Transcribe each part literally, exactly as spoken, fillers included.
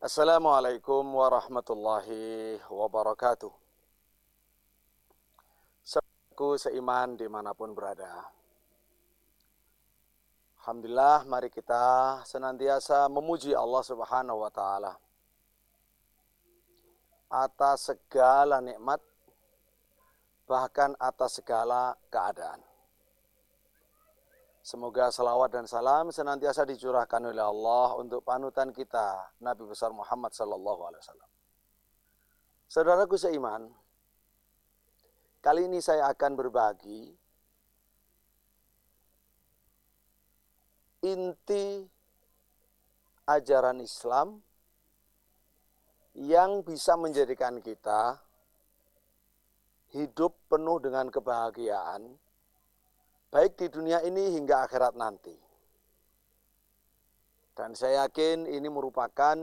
Assalamualaikum warahmatullahi wabarakatuh. Saudaraku seiman dimanapun berada. Alhamdulillah, mari kita senantiasa memuji Allah Subhanahu wa Ta'ala atas segala nikmat, bahkan atas segala keadaan. Semoga salawat dan salam senantiasa dicurahkan oleh Allah untuk panutan kita, Nabi besar Muhammad sallallahu alaihi wasallam. Saudaraku seiman, kali ini saya akan berbagi inti ajaran Islam yang bisa menjadikan kita hidup penuh dengan kebahagiaan, baik di dunia ini hingga akhirat nanti. Dan saya yakin ini merupakan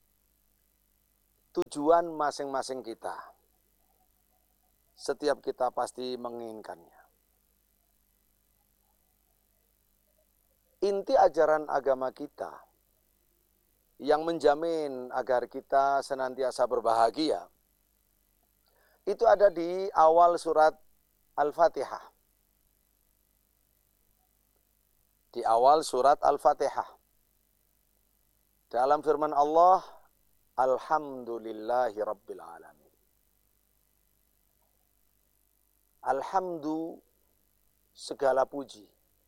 tujuan masing-masing kita. Setiap kita pasti menginginkannya. Inti ajaran agama kita yang menjamin agar kita senantiasa berbahagia, itu ada di awal surat Al-Fatihah. Di awal surat Al-Fatihah. Dalam firman Allah, Alhamdulillahi Rabbil Alamin. Alhamdu, segala puji.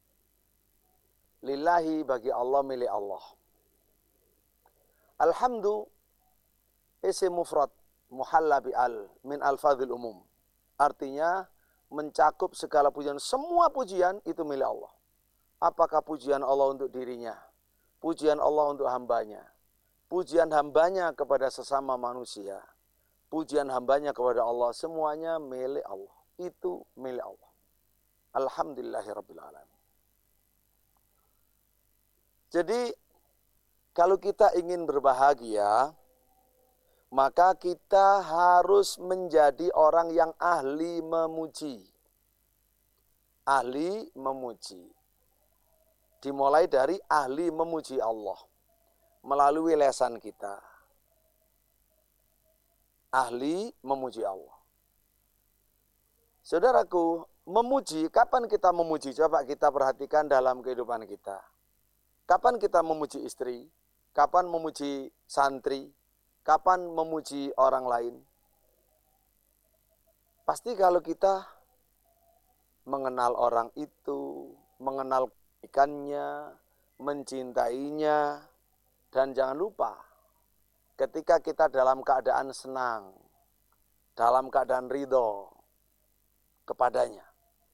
Lillahi, bagi Allah, milik Allah. Alhamdu, isim mufrad, muhalla bi'al, min alfadhil umum. Artinya, mencakup segala pujian. Semua pujian itu milik Allah. Apakah pujian Allah untuk dirinya? Pujian Allah untuk hambanya? Pujian hambanya kepada sesama manusia? Pujian hambanya kepada Allah? Semuanya milik Allah. Itu milik Allah. Alhamdulillahirabbil alamin. Jadi, kalau kita ingin berbahagia, maka kita harus menjadi orang yang ahli memuji. Ahli memuji. Dimulai dari ahli memuji Allah. Melalui lesan kita. Ahli memuji Allah. Saudaraku, memuji, kapan kita memuji? Coba kita perhatikan dalam kehidupan kita. Kapan kita memuji istri? Kapan memuji santri? Kapan memuji orang lain? Pasti kalau kita mengenal orang itu, mengenal ikannya, mencintainya, dan jangan lupa, ketika kita dalam keadaan senang, dalam keadaan ridho kepadanya.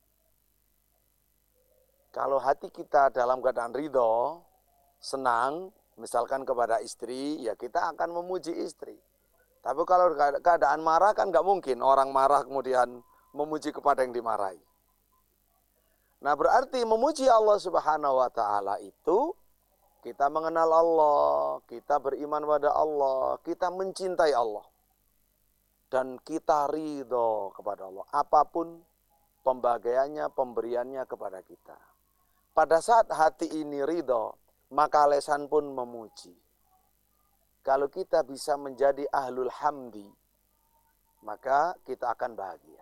Kalau hati kita dalam keadaan ridho, senang, misalkan kepada istri, ya kita akan memuji istri. Tapi kalau keadaan marah kan nggak mungkin orang marah kemudian memuji kepada yang dimarahi. Nah, berarti memuji Allah Subhanahu wa Ta'ala itu kita mengenal Allah, kita beriman pada Allah, kita mencintai Allah, dan kita ridho kepada Allah. Apapun pembagaiannya, pemberiannya kepada kita. Pada saat hati ini ridho, maka lesan pun memuji. Kalau kita bisa menjadi ahlul hamdi, maka kita akan bahagia.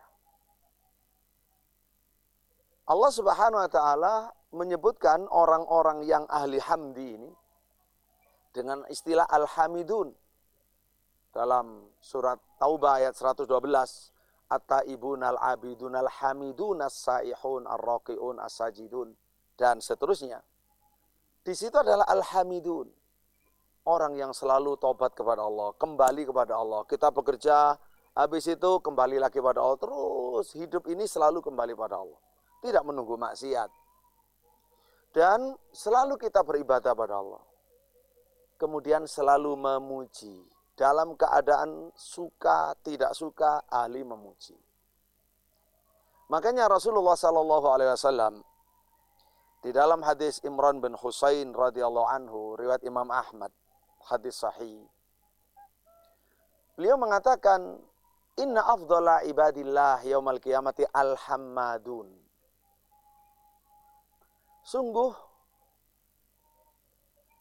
Allah Subhanahu wa Ta'ala menyebutkan orang-orang yang ahli hamdi ini dengan istilah al-hamidun. Dalam surat Taubah ayat seratus dua belas, at-taibun al-abidun al-hamidun as-saihun ar-raqiun as-sajidun, dan seterusnya. Di situ adalah al-hamidun, orang yang selalu tobat kepada Allah, kembali kepada Allah. Kita bekerja, habis itu kembali lagi kepada Allah. Terus hidup ini selalu kembali pada Allah, tidak menunggu maksiat. Dan selalu kita beribadah pada Allah. Kemudian selalu memuji. Dalam keadaan suka, tidak suka, ahli memuji. Makanya Rasulullah Sallallahu Alaihi Wasallam di dalam hadis Imran bin Husain radhiyallahu anhu, riwayat Imam Ahmad, hadis sahih. Beliau mengatakan, Inna afdhala ibadillah yaumal qiyamati al-hammadun. Sungguh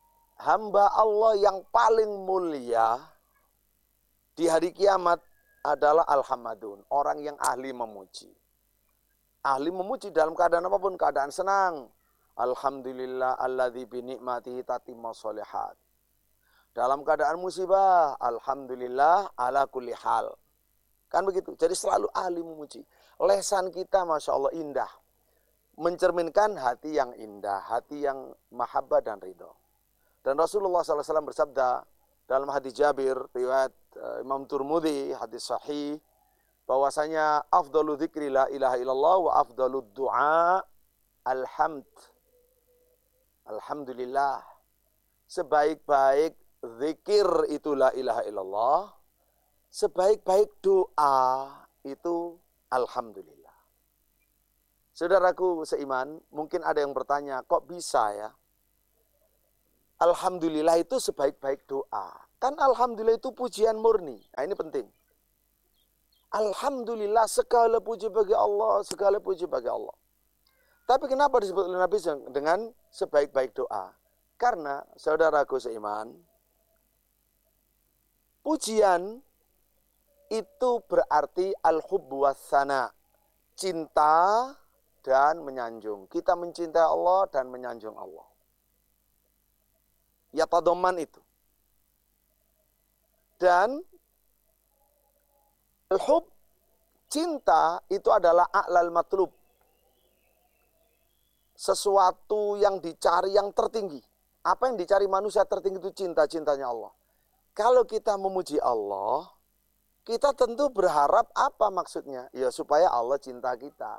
hamba Allah yang paling mulia di hari kiamat adalah al-hamadun, orang yang ahli memuji. Ahli memuji dalam keadaan apapun, keadaan senang. Alhamdulillah alladzi bi ni'matihi tatimmus sholihat. Dalam keadaan musibah, alhamdulillah ala kulli hal. Kan begitu. Jadi selalu ahli memuji. Lesan kita Masya Allah indah. Mencerminkan hati yang indah, hati yang mahabbah dan ridho. Dan Rasulullah shallallahu alaihi wasallam bersabda dalam hadis Jabir, riwayat uh, Imam Turmudi, hadis sahih, bahwasanya afdalu dzikri la ilaha illallah wa afdalu du'a alhamd. Alhamdulillah. Sebaik-baik zikir itu la ilaha illallah, sebaik-baik doa itu alhamdulillah. Saudaraku seiman, mungkin ada yang bertanya, kok bisa ya? Alhamdulillah itu sebaik-baik doa. Kan alhamdulillah itu pujian murni. Nah ini penting. Alhamdulillah segala puji bagi Allah, segala puji bagi Allah. Tapi kenapa disebut oleh Nabi dengan sebaik-baik doa? Karena saudaraku seiman, pujian itu berarti al-hubbu was-sana, cinta dan menyanjung. Kita mencintai Allah dan menyanjung Allah. Ya tadoman itu. Dan al-hub, cinta itu adalah a'lal matlub. Sesuatu yang dicari yang tertinggi. Apa yang dicari manusia tertinggi itu cinta-cintanya Allah. Kalau kita memuji Allah, kita tentu berharap apa maksudnya? Ya supaya Allah cinta kita.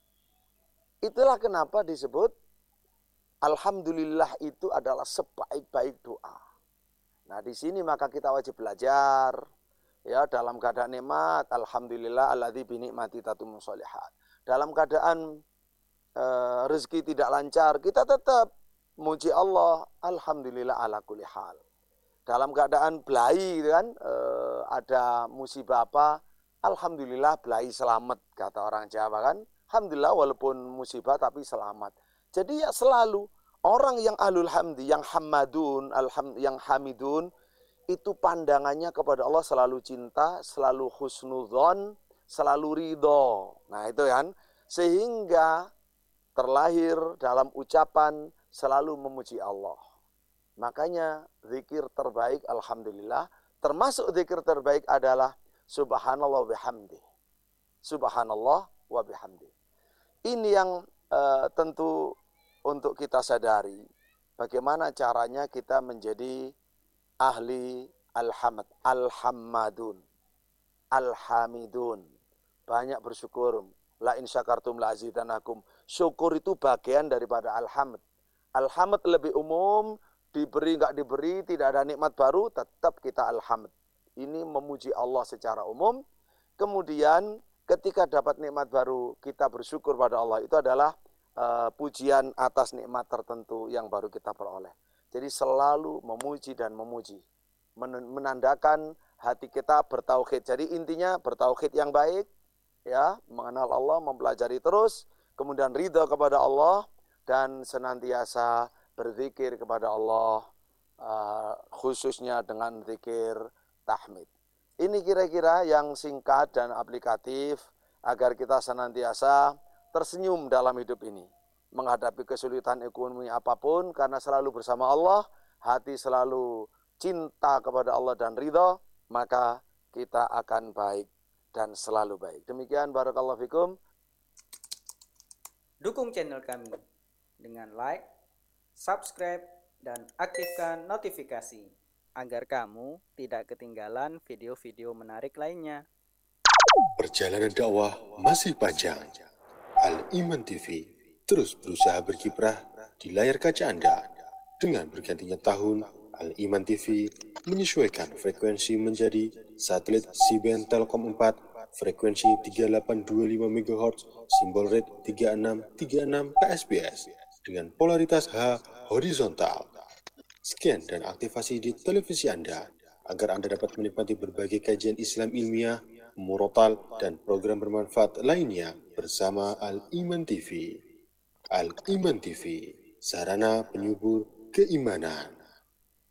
Itulah kenapa disebut alhamdulillah itu adalah sebaik-baik doa. Nah di sini maka kita wajib belajar ya dalam keadaan nikmat, alhamdulillah alladzi bi ni'mati tatimmus sholihat. Dalam keadaan uh, rezeki tidak lancar, kita tetap muji Allah, alhamdulillah ala kulli hal. Dalam keadaan belai kan uh, ada musibah apa, alhamdulillah belai selamat kata orang Jawa kan. Alhamdulillah walaupun musibah tapi selamat. Jadi ya selalu orang yang ahlul hamdi, yang hamadun, alham, yang hamidun, itu pandangannya kepada Allah selalu cinta, selalu husnudzon, selalu ridho. Nah itu kan, sehingga terlahir dalam ucapan selalu memuji Allah. Makanya zikir terbaik alhamdulillah, termasuk zikir terbaik adalah subhanallah wa bihamdi. Subhanallah wa bihamdi. Ini yang uh, tentu untuk kita sadari bagaimana caranya kita menjadi ahli alhamd, alhamadun, alhamidun. Banyak bersyukur. La in syakartum la azidanakum. Syukur itu bagian daripada alhamd. Alhamd lebih umum, diberi enggak diberi, tidak ada nikmat baru, tetap kita alhamd. Ini memuji Allah secara umum. Kemudian ketika dapat nikmat baru, kita bersyukur pada Allah. Itu adalah uh, pujian atas nikmat tertentu yang baru kita peroleh. Jadi selalu memuji dan memuji. Menandakan hati kita bertauhid. Jadi intinya bertauhid yang baik, ya, mengenal Allah, mempelajari terus, kemudian ridha kepada Allah, dan senantiasa berzikir kepada Allah, uh, khususnya dengan zikir tahmid. Ini kira-kira yang singkat dan aplikatif agar kita senantiasa tersenyum dalam hidup ini. Menghadapi kesulitan ekonomi apapun, karena selalu bersama Allah, hati selalu cinta kepada Allah dan ridha, maka kita akan baik dan selalu baik. Demikian, barakallahu fikum. Dukung channel kami dengan like, subscribe, dan aktifkan notifikasi agar kamu tidak ketinggalan video-video menarik lainnya. Perjalanan dakwah masih panjang. Al-Iman T V terus berusaha berkiprah di layar kaca Anda. Dengan bergantinya tahun, Al-Iman T V menyesuaikan frekuensi menjadi satelit C-band Telkom empat, frekuensi tiga delapan dua lima megahertz, simbol rate tiga enam tiga enam K S B S, dengan polaritas H horizontal. Scan dan aktivasi di televisi Anda, agar Anda dapat menikmati berbagai kajian Islam ilmiah, murotal, dan program bermanfaat lainnya bersama Al-Iman T V. Al-Iman T V, sarana penyubur keimanan.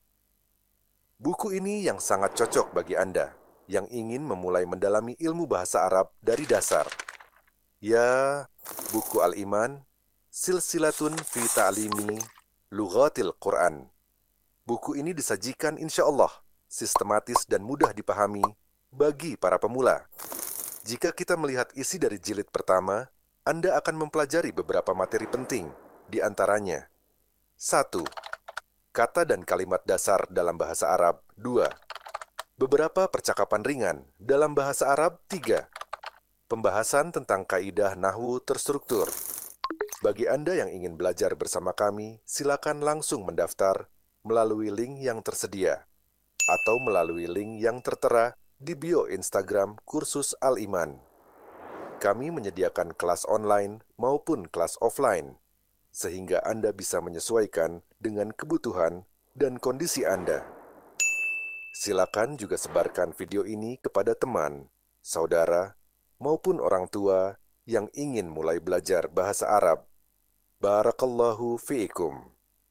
Buku ini yang sangat cocok bagi Anda yang ingin memulai mendalami ilmu bahasa Arab dari dasar. Ya, buku Al-Iman, Silsilatun fi Ta'limi Lughatil Quran. Buku ini disajikan insya Allah sistematis dan mudah dipahami bagi para pemula. Jika kita melihat isi dari jilid pertama, Anda akan mempelajari beberapa materi penting, di antaranya satu. Kata dan kalimat dasar dalam bahasa Arab. dua. Beberapa percakapan ringan dalam bahasa Arab. tiga. Pembahasan tentang kaidah nahwu terstruktur. Bagi Anda yang ingin belajar bersama kami, silakan langsung mendaftar melalui link yang tersedia atau melalui link yang tertera di bio Instagram Kursus Al-Iman. Kami menyediakan kelas online maupun kelas offline, sehingga Anda bisa menyesuaikan dengan kebutuhan dan kondisi Anda. Silakan juga sebarkan video ini kepada teman, saudara, maupun orang tua yang ingin mulai belajar bahasa Arab. Barakallahu fiikum.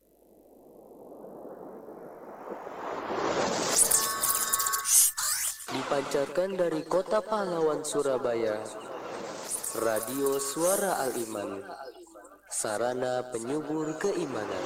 Dipancarkan dari Kota Pahlawan Surabaya, Radio Suara Al-Iman, sarana penyubur keimanan.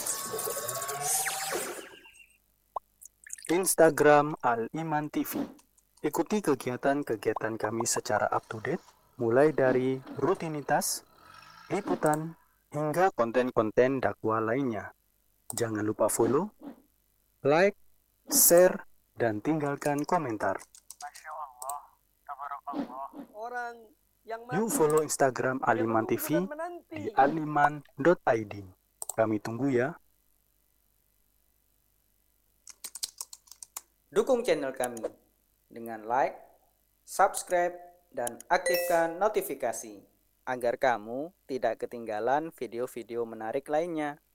Instagram Al-Iman T V. Ikuti kegiatan-kegiatan kami secara up-to-date, mulai dari rutinitas, liputan, hingga konten-konten dakwah lainnya. Jangan lupa follow, like, share, dan tinggalkan komentar. Masya Allah, tabarakallah. Orang yang Yuk follow Instagram Al-Iman T V di aliman dot i d. Kami tunggu ya. Dukung channel kami dengan like, subscribe, dan aktifkan notifikasi agar kamu tidak ketinggalan video-video menarik lainnya.